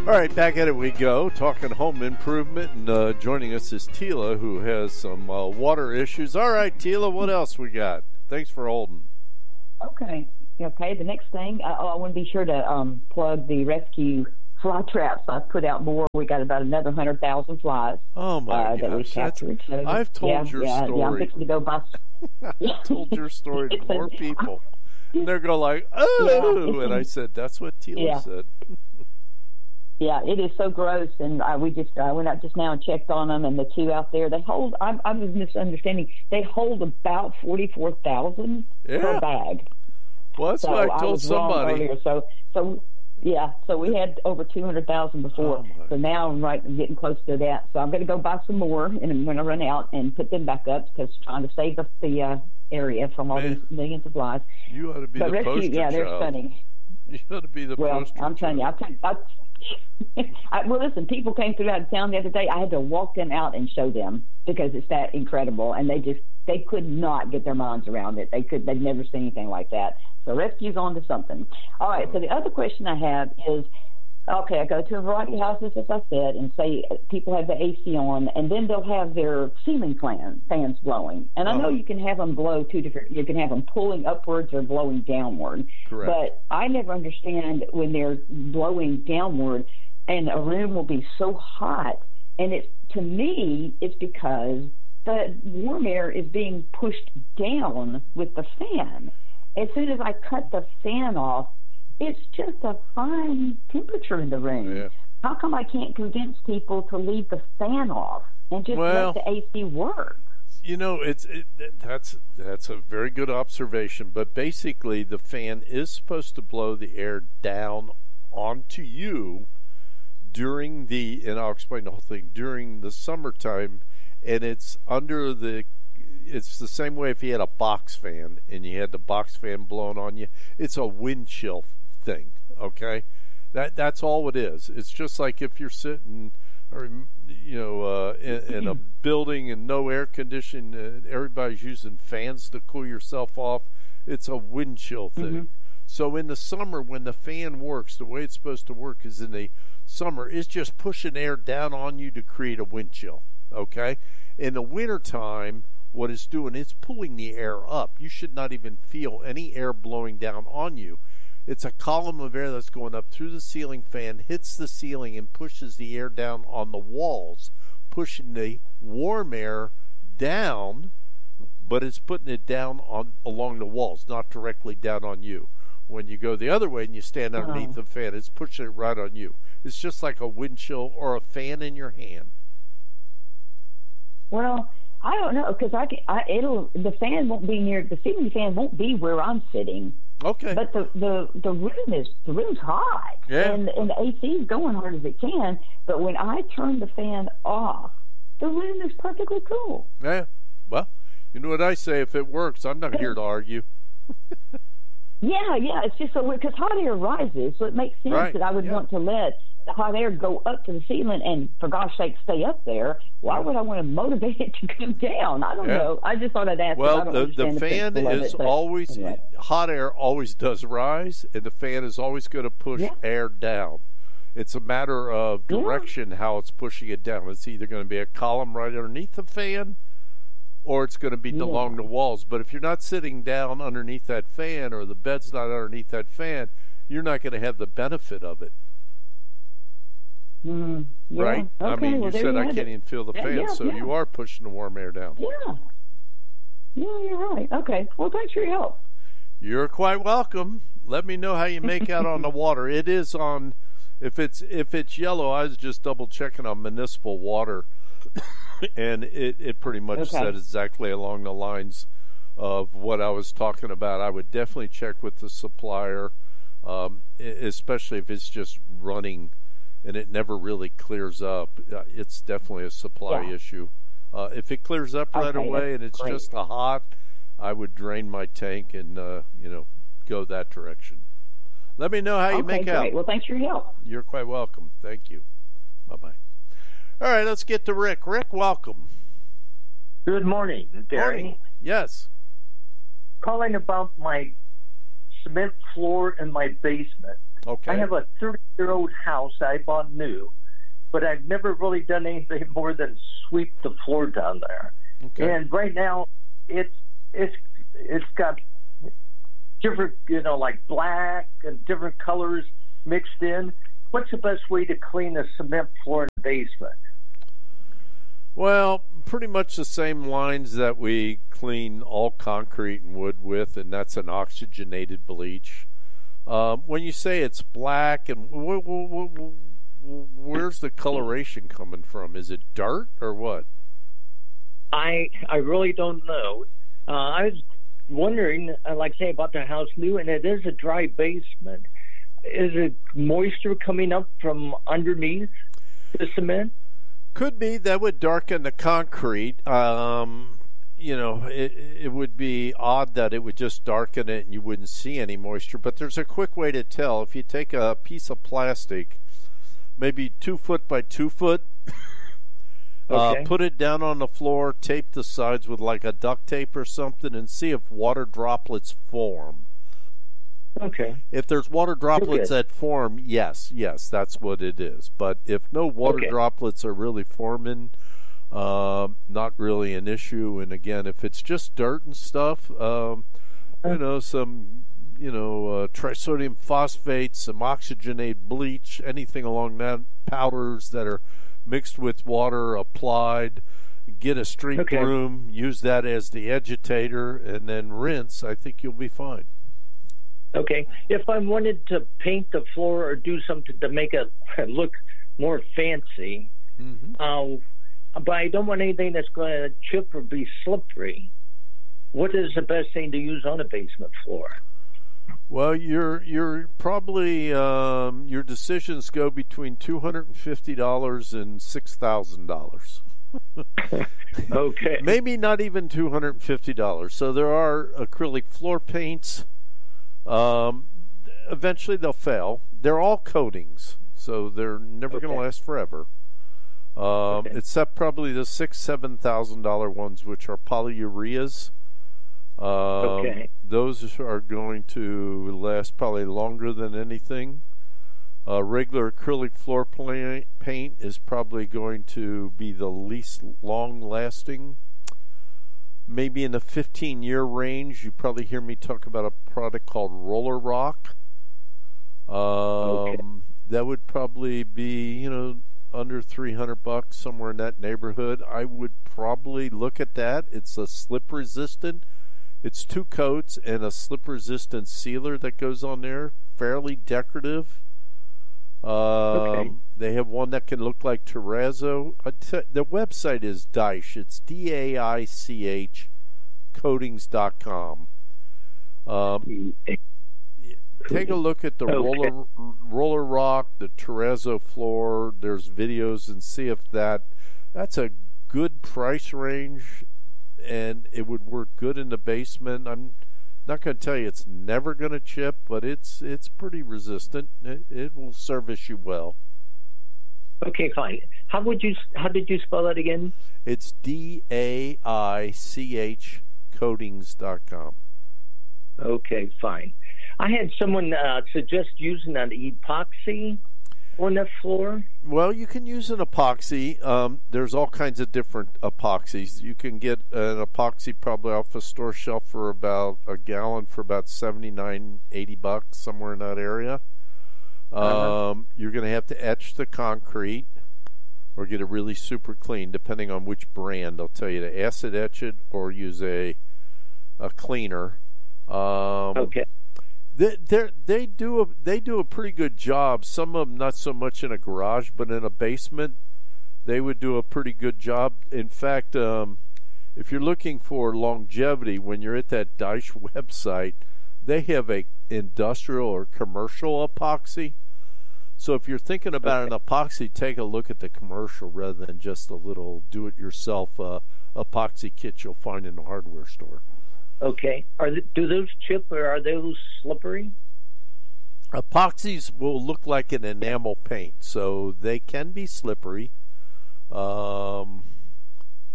All right, back at it we go, talking home improvement, and joining us is Tila, who has some water issues. All right, Tila, what else we got? Thanks for holding. Okay, the next thing, I want to be sure to plug the rescue fly traps. I've put out more. We got about another 100,000 flies. Oh, my gosh. That we've captured. So, I've told your story. Yeah, I'm fixing to go buy. I've told your story to more people. And they're going like, oh, and I said, that's what Tila said. Yeah, it is so gross, and we just went out just now and checked on them, and the two out there, they hold, I was misunderstanding, they hold about 44,000 per bag. Well, that's what I told somebody. Earlier. So we had over 200,000 before, so now I'm getting close to that. So I'm going to go buy some more, and when I run out, and put them back up, because trying to save the area from all these millions of flies. You ought to be the poster child. Yeah, they're stunning. You ought to be the poster child. I'm telling you, well, listen, people came through out of town the other day. I had to walk them out and show them because it's that incredible, and they could not get their minds around it. They'd never seen anything like that. So rescue's on to something. All right, so the other question I have is, okay, I go to a variety of houses, as I said, and say people have the AC on, and then they'll have their ceiling fans blowing. And I know you can have them blow two different, you can have them pulling upwards or blowing downward. Correct. But I never understand when they're blowing downward and a room will be so hot. And to me, it's because the warm air is being pushed down with the fan. As soon as I cut the fan off, it's just a fine temperature in the room. Yeah. How come I can't convince people to leave the fan off and just let the AC work? You know, that's a very good observation. But basically, the fan is supposed to blow the air down onto you during and I'll explain the whole thing, during the summertime, and it's the same way if you had a box fan and you had the box fan blowing on you. It's a wind chill thing, okay? That's all it is. It's just like if you're sitting, or in a building and no air conditioning, everybody's using fans to cool yourself off. It's a wind chill thing. Mm-hmm. So in the summer, when the fan works, the way it's supposed to work is in the summer, it's just pushing air down on you to create a wind chill, okay? In the wintertime, what it's doing, it's pulling the air up. You should not even feel any air blowing down on you. It's a column of air that's going up through the ceiling fan, hits the ceiling, and pushes the air down on the walls, pushing the warm air down, but it's putting it down along the walls, not directly down on you. When you go the other way and you stand underneath the fan, it's pushing it right on you. It's just like a wind chill or a fan in your hand. Well, I don't know, because the fan won't be near, the ceiling fan won't be where I'm sitting. Okay. But the room's hot. Yeah. And the AC is going hard as it can. But when I turn the fan off, the room is perfectly cool. Yeah. Well, you know what I say, if it works, I'm not here to argue. Yeah, it's just so weird, because hot air rises, so it makes sense that I would want to let the hot air go up to the ceiling and, for gosh sake, stay up there. Why would I want to motivate it to come down? I don't know. I just thought I'd ask. Well, the fan is always, hot air always does rise, and the fan is always going to push air down. It's a matter of direction, how it's pushing it down. It's either going to be a column right underneath the fan, or it's going to be along the walls. But if you're not sitting down underneath that fan, or the bed's not underneath that fan, you're not going to have the benefit of it. Right? Okay, I mean, you said I can't even feel the fan, so you are pushing the warm air down. Yeah, you're right. Okay, well, thanks for your help. You're quite welcome. Let me know how you make out on the water. It is on, if it's yellow, I was just double checking on municipal water, and it pretty much said exactly along the lines of what I was talking about. I would definitely check with the supplier, especially if it's just running and it never really clears up. It's definitely a supply issue. If it clears up right away and it's just a hot, I would drain my tank and go that direction. Let me know how you make out. Well, thanks for your help. You're quite welcome. Thank you. Bye-bye. All right, let's get to Rick. Rick, welcome. Good morning, Gary. Morning. Yes. Calling about my cement floor in my basement. Okay. I have a 30-year-old house I bought new, but I've never really done anything more than sweep the floor down there. Okay. And right now, it's got different, like black and different colors mixed in. What's the best way to clean a cement floor in the basement? Well, pretty much the same lines that we clean all concrete and wood with, and that's an oxygenated bleach. When you say it's black, and where's the coloration coming from? Is it dirt or what? I really don't know. I was wondering, like say, about the house new, and it is a dry basement. Is it moisture coming up from underneath the cement? Could be. That would darken the concrete. It would be odd that it would just darken it and you wouldn't see any moisture. But there's a quick way to tell. If you take a piece of plastic, maybe 2 foot by 2 foot, okay. Put it down on the floor, tape the sides with like a duct tape or something, and see if water droplets form. Okay. If there's water droplets that form, yes, that's what it is. But if no water droplets are really forming, not really an issue. And again, if it's just dirt and stuff, some trisodium phosphate, some oxygenated bleach, anything along that, powders that are mixed with water applied, get a street broom, use that as the agitator, and then rinse. I think you'll be fine. Okay. If I wanted to paint the floor or do something to make it look more fancy, but I don't want anything that's going to chip or be slippery, what is the best thing to use on a basement floor? Well, you're probably your decisions go between $250 and $6,000. Okay. Maybe not even $250. So there are acrylic floor paints. Eventually they'll fail. They're all coatings, so they're never going to last forever. Except probably the $6,000-$7,000 ones, which are polyureas. Those are going to last probably longer than anything. Regular acrylic floor paint is probably going to be the least long-lasting. Maybe in the 15-year range. You probably hear me talk about a product called Roller Rock. That would probably be, under $300, somewhere in that neighborhood. I would probably look at that. It's a slip resistant. It's 2 coats and a slip resistant sealer that goes on there. Fairly decorative. They have one that can look like terrazzo. The website is Daich. It's DAICH coatings.com. Take a look at the roller rock, the terrazzo floor. There's videos, and see if that's a good price range, and it would work good in the basement. I'm not going to tell you it's never going to chip, but it's pretty resistant. It will service you well. Okay, fine. How did you spell that again? It's DAICH coatings.com. Okay, fine. I had someone suggest using an epoxy on the floor. Well, you can use an epoxy. There's all kinds of different epoxies. You can get an epoxy probably off a store shelf for about a gallon for about $79-$80, somewhere in that area. You're going to have to etch the concrete or get it really super clean, depending on which brand. They'll tell you to acid etch it or use a cleaner. They do a pretty good job. Some of them not so much in a garage, but in a basement, they would do a pretty good job. In fact, if you're looking for longevity, when you're at that Daich website, they have a industrial or commercial epoxy. So if you're thinking about an epoxy, take a look at the commercial rather than just a little do-it-yourself epoxy kit you'll find in the hardware store. Okay. Do those chip or are those slippery? Epoxies will look like an enamel paint, so they can be slippery.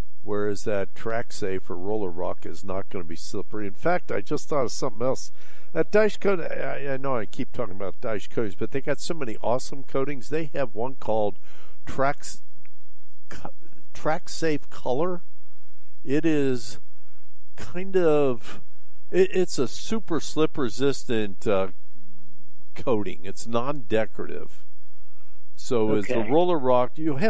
Whereas that Track Safe or Roller Rock is not going to be slippery. In fact, I just thought of something else. That Dice coat, I know I keep talking about Dice coatings, but they got so many awesome coatings. They have one called Track Safe Color. It is kind of, it's a super slip resistant coating. It's non-decorative. So as the Roller Rock, you have